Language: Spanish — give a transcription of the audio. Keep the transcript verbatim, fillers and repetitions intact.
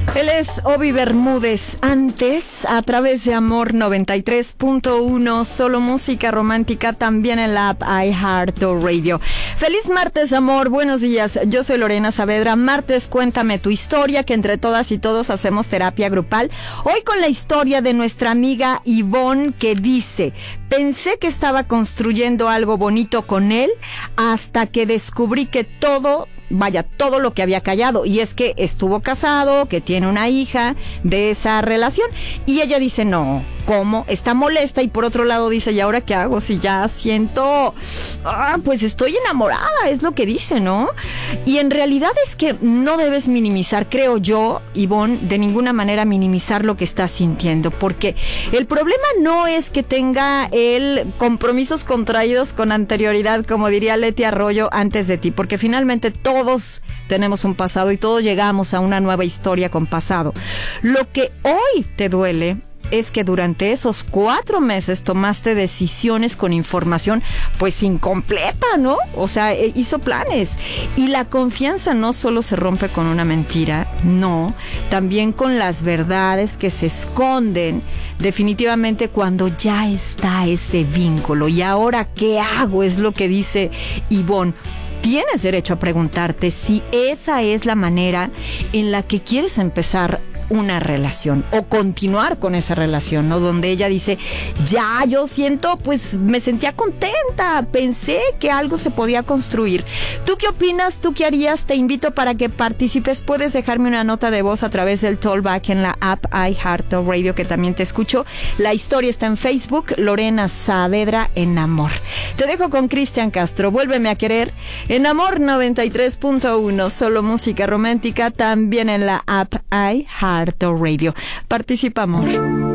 Él es Obi Bermúdez. Antes, a través de Amor noventa y tres punto uno, solo música romántica, también en la app iHeartRadio. Feliz martes, amor. Buenos días. Yo soy Lorena Saavedra. Martes, cuéntame tu historia, que entre todas y todos hacemos terapia grupal. Hoy con la historia de nuestra amiga Ivonne, que dice: pensé que estaba construyendo algo bonito con él hasta que descubrí que todo... Vaya, todo lo que había callado, y es que estuvo casado, que tiene una hija de esa relación, y ella dice, no, ¿cómo? Está molesta, y por otro lado dice, ¿y ahora qué hago? Si ya siento, ah, pues estoy enamorada, es lo que dice, ¿no? Y en realidad es que no debes minimizar, creo yo, Ivonne, de ninguna manera minimizar lo que estás sintiendo, porque el problema no es que tenga él compromisos contraídos con anterioridad, como diría Leti Arroyo, antes de ti, porque finalmente todo Todos tenemos un pasado y todos llegamos a una nueva historia con pasado. Lo que hoy te duele es que durante esos cuatro meses tomaste decisiones con información pues incompleta, ¿no? O sea, hizo planes. Y la confianza no solo se rompe con una mentira, no, también con las verdades que se esconden definitivamente cuando ya está ese vínculo. ¿Y ahora qué hago? Es lo que dice Ivonne. Tienes derecho a preguntarte si esa es la manera en la que quieres empezar una relación o continuar con esa relación, ¿no? Donde ella dice, ya, yo siento, pues me sentía contenta, pensé que algo se podía construir. ¿Tú qué opinas? ¿Tú qué harías? Te invito para que participes. Puedes dejarme una nota de voz a través del Tollback en la app iHeartRadio, que también te escucho. La historia está en Facebook, Lorena Saavedra en Amor. Te dejo con Cristian Castro, Vuélveme a querer, en Amor noventa y tres punto uno, solo música romántica, también en la app iHeartRadio. Radio. Participamos.